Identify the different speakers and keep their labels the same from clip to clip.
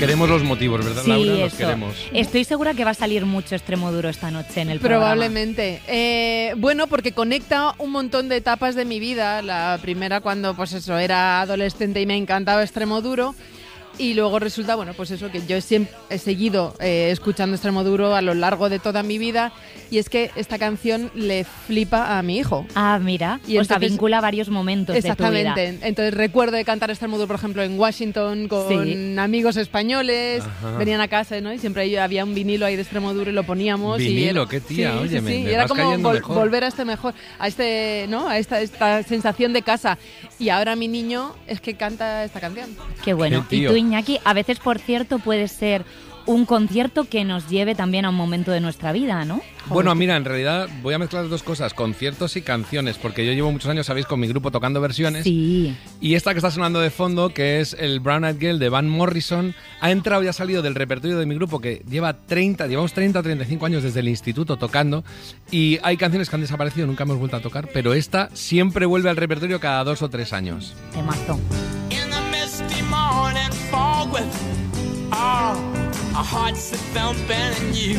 Speaker 1: queremos los motivos, ¿verdad,
Speaker 2: Sí,
Speaker 1: Laura? Los
Speaker 2: eso.
Speaker 1: queremos.
Speaker 2: Estoy segura que va a salir mucho Extremoduro esta noche en el
Speaker 3: Probablemente. Bueno, porque conecta un montón de etapas de mi vida. La primera cuando, pues eso, era adolescente y me encantaba Extremoduro. Y luego resulta, bueno, pues eso, que yo siempre he seguido escuchando Extremoduro a lo largo de toda mi vida. Y es que esta canción le flipa a mi hijo.
Speaker 2: Ah, mira,
Speaker 3: Y
Speaker 2: o sea,
Speaker 3: entonces-
Speaker 2: vincula varios momentos de tu vida.
Speaker 3: Exactamente. Entonces recuerdo de cantar Extremoduro, por ejemplo, en Washington con
Speaker 2: Sí.
Speaker 3: amigos españoles.
Speaker 1: Ajá.
Speaker 3: Venían a casa, ¿no? Y siempre había un vinilo ahí de Extremoduro y lo poníamos.
Speaker 1: Vinilo,
Speaker 3: y
Speaker 1: qué tía, oye, me
Speaker 3: y era
Speaker 1: vas
Speaker 3: como
Speaker 1: cayendo mejor.
Speaker 3: volver a este, ¿no? A esta sensación de casa. Y ahora mi niño es que canta esta canción.
Speaker 2: Qué bueno.
Speaker 1: Qué
Speaker 2: Y
Speaker 1: tío.
Speaker 2: tú, Iñaki, a veces, por cierto, puede ser un concierto que nos lleve también a un momento de nuestra vida, ¿no?
Speaker 1: Bueno, mira, en realidad voy a mezclar dos cosas, conciertos y canciones, porque yo llevo muchos años, sabéis, con mi grupo tocando versiones.
Speaker 2: Sí.
Speaker 1: Y esta que está sonando de fondo, que es el Brown Eyed Girl de Van Morrison, ha entrado y ha salido del repertorio de mi grupo, que llevamos 30 o 35 años desde el instituto tocando, y hay canciones que han desaparecido, nunca hemos vuelto a tocar, pero esta siempre vuelve al repertorio cada 2 o 3 años.
Speaker 2: Temazo.
Speaker 4: In the misty morning fog with our hearts are thumping and you,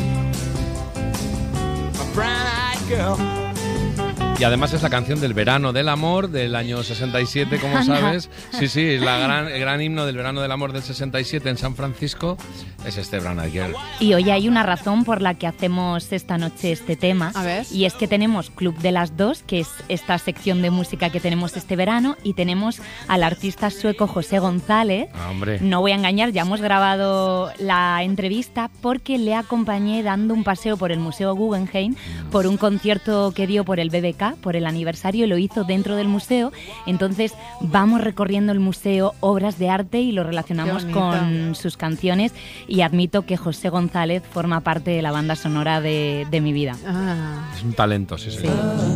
Speaker 4: my brown-eyed girl.
Speaker 1: Y además es la canción del verano del amor del año 67, como
Speaker 2: Anda.
Speaker 1: sabes. Sí, sí, es el gran himno del verano del amor del 67 en San Francisco. Es este Brown Eyed Girl.
Speaker 2: Y hoy hay una razón por la que hacemos esta noche este tema.
Speaker 3: A ver.
Speaker 2: Y es que tenemos Club de las Dos, que es esta sección de música que tenemos este verano, y tenemos al artista sueco José González.
Speaker 1: Ah, hombre.
Speaker 2: No voy a engañar, ya hemos grabado la entrevista porque le acompañé dando un paseo por el Museo Guggenheim por un concierto que dio por el BBK, por el aniversario, lo hizo dentro del museo. Entonces vamos recorriendo el museo, obras de arte, y lo relacionamos
Speaker 3: Qué bonito.
Speaker 2: con sus canciones, y admito que José González forma parte de la banda sonora de mi vida.
Speaker 3: Ah.
Speaker 1: Es un talento, sí, sí.
Speaker 2: Sí.